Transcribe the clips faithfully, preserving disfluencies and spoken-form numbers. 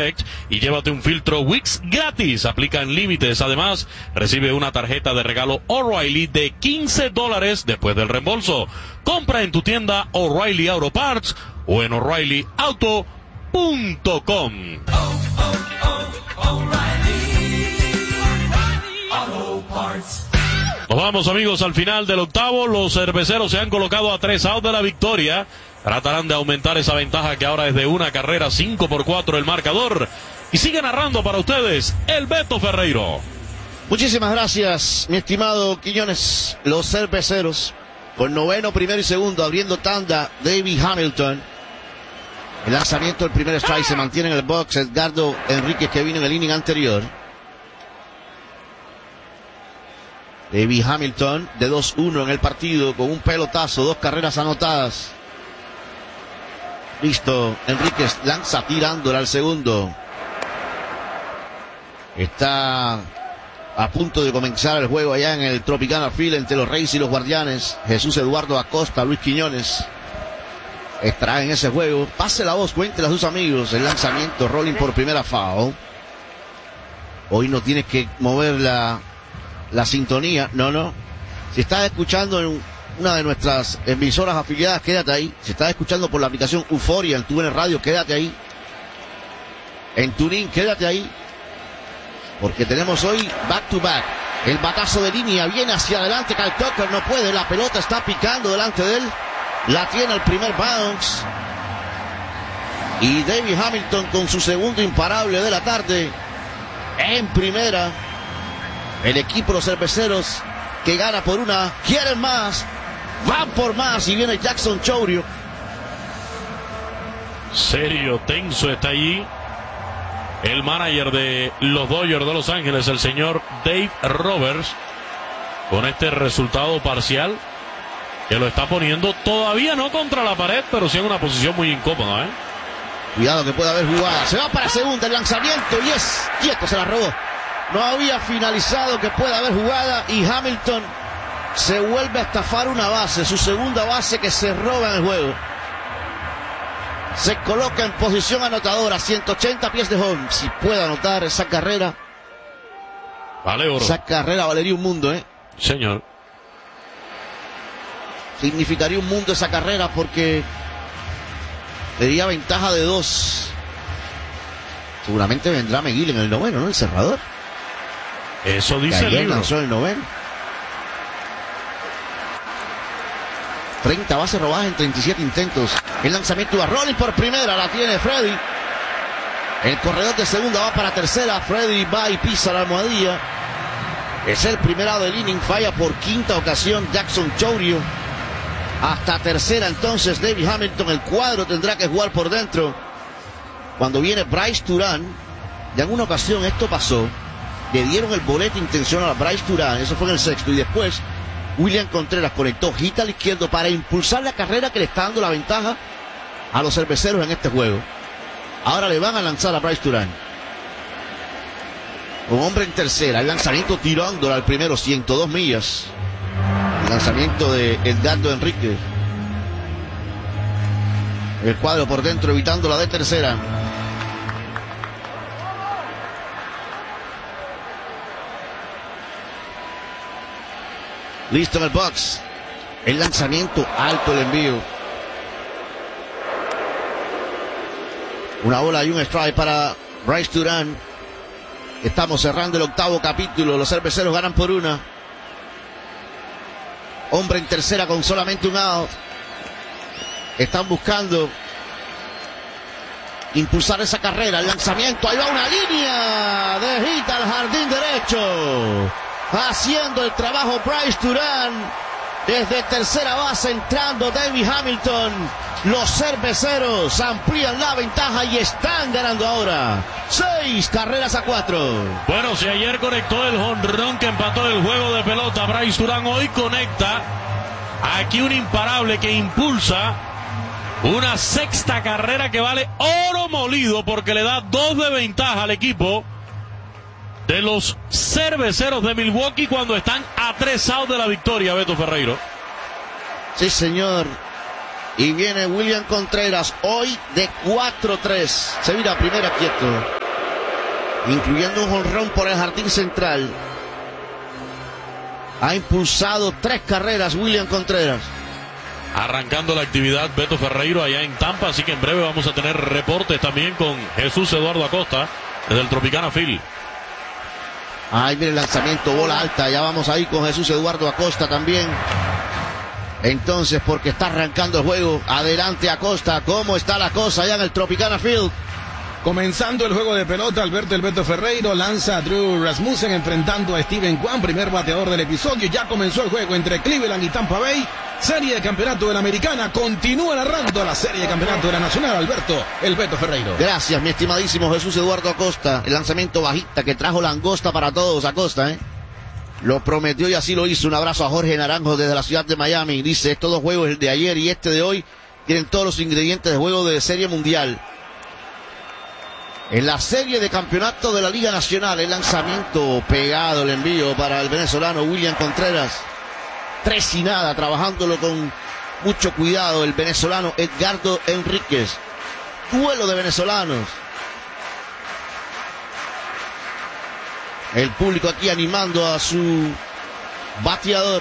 Direct y llévate un filtro Wix gratis. Aplica en límites. Además, recibe una tarjeta de regalo O'Reilly de quince dólares después del reembolso. Compra en tu tienda O'Reilly Auto Parts o en O'Reilly Auto punto com. Oh, oh, oh, O'Reilly Auto Parts. Nos vamos, amigos, al final del octavo. Los cerveceros se han colocado a tres outs de la victoria. Tratarán de aumentar esa ventaja que ahora es de una carrera, cinco por cuatro el marcador. Y sigue narrando para ustedes el Beto Ferreiro. Muchísimas gracias, mi estimado Quiñones. Los cerveceros con noveno, primero y segundo, abriendo tanda, David Hamilton. El lanzamiento del primer strike se mantiene en el box. Edgardo Enríquez, que vino en el inning anterior. David Hamilton de dos uno en el partido con un pelotazo, dos carreras anotadas. Listo, Enríquez lanza tirándole al segundo. Está a punto de comenzar el juego allá en el Tropicana Field entre los Reyes y los Guardianes. Jesús Eduardo Acosta, Luis Quiñones estará en ese juego. Pase la voz, cuéntele a sus amigos. El lanzamiento, rolling por primera foul. Hoy no tienes que mover la, la sintonía. No, no. Si estás escuchando en una de nuestras emisoras afiliadas, quédate ahí. Si estás escuchando por la aplicación Euforia en TuneIn Radio, quédate ahí. En TuneIn, quédate ahí. Porque tenemos hoy back to back. El batazo de línea viene hacia adelante. Kyle Tucker no puede. La pelota está picando delante de él. La tiene el primer bounce. Y David Hamilton con su segundo imparable de la tarde. En primera. El equipo de los cerveceros que gana por una. Quieren más. Van por más. Y viene Jackson Chourio. Serio, tenso está allí el manager de los Dodgers de Los Ángeles, el señor Dave Roberts, con este resultado parcial que lo está poniendo todavía no contra la pared, pero sí en una posición muy incómoda, ¿eh? Cuidado que puede haber jugada. Se va para segunda el lanzamiento y es quieto, se la robó. No había finalizado que pueda haber jugada y Hamilton se vuelve a estafar una base, su segunda base que se roba en el juego. Se coloca en posición anotadora, ciento ochenta pies de home. Si puede anotar esa carrera, vale oro. Esa carrera valería un mundo, ¿eh? Señor. Significaría un mundo esa carrera porque sería ventaja de dos. Seguramente vendrá McGill en el noveno, ¿no? El cerrador. Eso dice el libro. Lanzó el noveno. treinta bases robadas en treinta y siete intentos. El lanzamiento a Rollins por primera, la tiene Freddy. El corredor de segunda va para tercera. Freddy va y pisa la almohadilla. Es el primerado del inning, falla por quinta ocasión Jackson Chourio. Hasta tercera entonces David Hamilton. El cuadro tendrá que jugar por dentro. Cuando viene Bryce Turán, ya en una ocasión esto pasó. Le dieron el bolete intencional a Bryce Turán, eso fue en el sexto, y después William Contreras conectó hit al izquierdo para impulsar la carrera que le está dando la ventaja a los cerveceros en este juego. Ahora le van a lanzar a Bryce Turán. Un hombre en tercera, el lanzamiento tirándola al primero, ciento dos millas. El lanzamiento de Edgardo Enríquez. El cuadro por dentro evitando la de tercera. Listo en el box. El lanzamiento alto, el envío. Una bola y un strike para Bryce Turán. Estamos cerrando el octavo capítulo. Los cerveceros ganan por una. Hombre en tercera con solamente un out. Están buscando impulsar esa carrera. El lanzamiento. Ahí va una línea de hit al jardín derecho. Haciendo el trabajo Bryce Turán. Desde tercera base entrando David Hamilton. Los cerveceros amplían la ventaja y están ganando ahora. Seis carreras a cuatro. Bueno, si ayer conectó el jonrón que empató el juego de pelota, Bryce Turán hoy conecta aquí un imparable que impulsa una sexta carrera que vale oro molido porque le da dos de ventaja al equipo de los cerveceros de Milwaukee cuando están a tres outs de la victoria, Beto Ferreiro. Sí, señor. Y viene William Contreras, hoy de cuatro tres. Se mira primera quieto, incluyendo un jonrón por el jardín central. Ha impulsado tres carreras William Contreras. Arrancando la actividad Beto Ferreiro allá en Tampa, así que en breve vamos a tener reportes también con Jesús Eduardo Acosta desde el Tropicana Field. Ahí viene el lanzamiento, bola alta, ya vamos ahí con Jesús Eduardo Acosta también. Entonces, porque está arrancando el juego, adelante Acosta, ¿cómo está la cosa allá en el Tropicana Field? Comenzando el juego de pelota, Alberto El Beto Ferreiro lanza a Drew Rasmussen enfrentando a Steven Kwan, primer bateador del episodio. Ya comenzó el juego entre Cleveland y Tampa Bay. Serie de campeonato de la Americana. Continúa narrando la serie de campeonato de la Nacional, Alberto El Beto Ferreiro. Gracias, mi estimadísimo Jesús Eduardo Acosta. El lanzamiento bajita que trajo langosta para todos, Acosta, ¿eh? Lo prometió y así lo hizo. Un abrazo a Jorge Naranjo desde la ciudad de Miami. Dice, estos dos juegos, el de ayer y este de hoy, tienen todos los ingredientes de juego de serie mundial. En la serie de campeonato de la Liga Nacional, el lanzamiento pegado, el envío para el venezolano William Contreras. Tres y nada, trabajándolo con mucho cuidado el venezolano Edgardo Enríquez. Duelo de venezolanos. El público aquí animando a su bateador.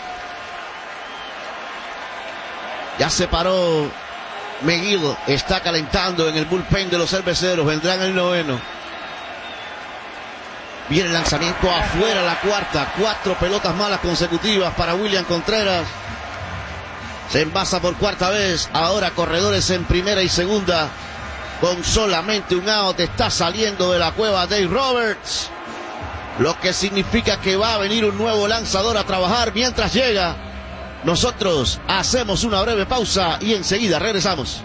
Ya se paró McGill, está calentando en el bullpen de los cerveceros, vendrán el noveno. Viene el lanzamiento afuera, la cuarta, cuatro pelotas malas consecutivas para William Contreras. Se envasa por cuarta vez, ahora corredores en primera y segunda, con solamente un out. Está saliendo de la cueva Dave Roberts, lo que significa que va a venir un nuevo lanzador a trabajar. Mientras llega, nosotros hacemos una breve pausa y enseguida regresamos.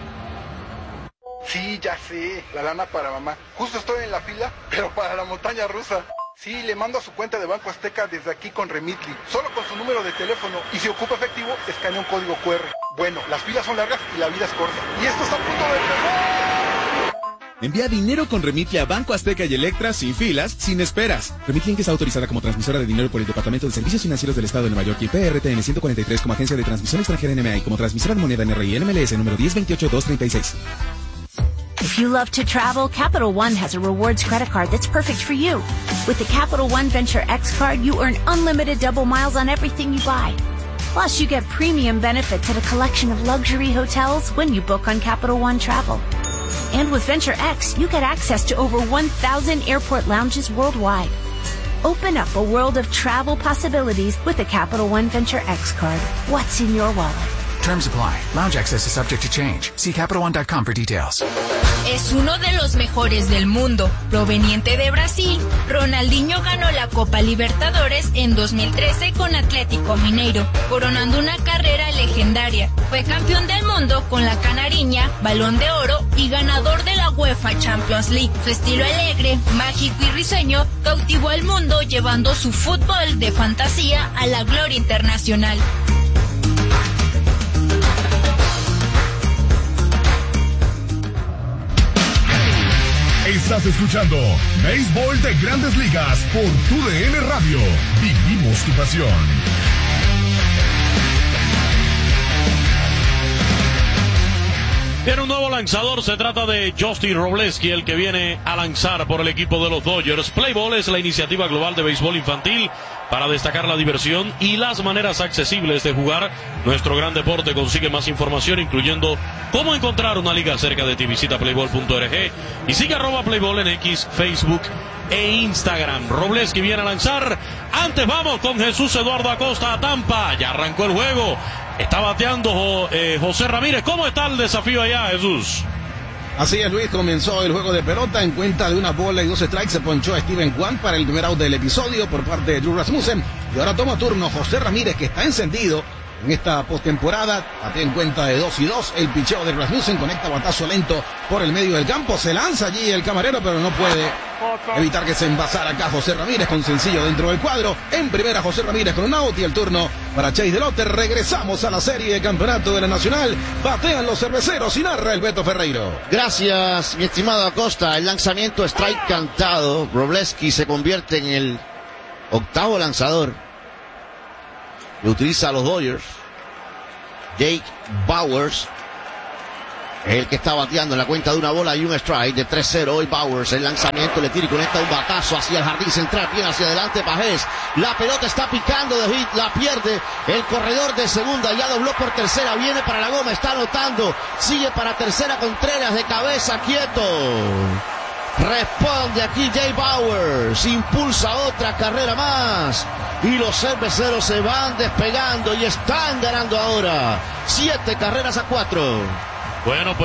Sí, ya sé, la lana para mamá. Justo estoy en la fila, pero para la montaña rusa. Sí, le mando a su cuenta de Banco Azteca desde aquí con Remitly, solo con su número de teléfono, y si ocupa efectivo, escanea un código cu erre. Bueno, las filas son largas y la vida es corta. Y esto está a punto de empezar. Envía dinero con Remitly a Banco Azteca y Electra sin filas, sin esperas. Remitly es autorizada como transmisora de dinero por el Departamento de Servicios Financieros del Estado de Nueva York y P R T N ciento cuarenta y tres como agencia de transmisión extranjera N M A y como transmisora de moneda N R I N M L S número diez veintiocho dos treinta y seis. If you love to travel, Capital One has a rewards credit card that's perfect for you. With the Capital One Venture X card, you earn unlimited double miles on everything you buy. Plus, you get premium benefits at a collection of luxury hotels when you book on Capital One Travel. And with Venture X, you get access to over one thousand airport lounges worldwide. Open up a world of travel possibilities with the Capital One Venture X card. What's in your wallet? Terms apply. Lounge access is subject to change. See Capital One dot com for details. Es uno de los mejores del mundo. Proveniente de Brasil, Ronaldinho ganó la Copa Libertadores en dos mil trece con Atlético Mineiro, coronando una carrera legendaria. Fue campeón del mundo con la Canariña, Balón de Oro y ganador de la UEFA Champions League. Su estilo alegre, mágico y risueño cautivó al mundo, llevando su fútbol de fantasía a la gloria internacional. Estás escuchando Béisbol de Grandes Ligas por Tu D N Radio. Vivimos tu pasión. Tiene un nuevo lanzador, se trata de Justin Robleski, el que viene a lanzar por el equipo de los Dodgers. Play Ball es la iniciativa global de béisbol infantil para destacar la diversión y las maneras accesibles de jugar nuestro gran deporte. Consigue más información, incluyendo cómo encontrar una liga cerca de ti. Visita playball punto org y sigue arroba Playball en X, Facebook e Instagram. Robleski viene a lanzar. Antes vamos con Jesús Eduardo Acosta a Tampa. Ya arrancó el juego. Está bateando eh, José Ramírez. ¿Cómo está el desafío allá, Jesús? Así es, Luis, comenzó el juego de pelota en cuenta de una bola y dos strikes. Se ponchó a Steven Kwan para el primer out del episodio por parte de Drew Rasmussen. Y ahora toma turno José Ramírez, que está encendido en esta postemporada. Batea en cuenta de dos y dos. El picheo de Rasmussen conecta batazo lento por el medio del campo. Se lanza allí el camarero, pero no puede evitar que se envasara acá José Ramírez con sencillo dentro del cuadro. En primera José Ramírez con un out y el turno para Chase Delote. Regresamos a la serie de campeonato de la Nacional. Batean los cerveceros y narra el Beto Ferreiro. Gracias, mi estimado Acosta. El lanzamiento strike cantado. Robleski se convierte en el octavo lanzador que utiliza a los Dodgers. Jake Bauers El que está bateando en la cuenta de una bola y un strike de tres cero. Hoy Bowers, el lanzamiento le tira y conecta un batazo hacia el jardín central, bien hacia adelante Pajés. La pelota está picando de hit, la pierde el corredor de segunda, ya dobló por tercera, viene para la goma, está anotando, sigue para tercera Contreras de cabeza, quieto. Responde aquí Jay Bowers, impulsa otra carrera más y los cerveceros se van despegando y están ganando ahora siete carreras a cuatro. Bueno, pues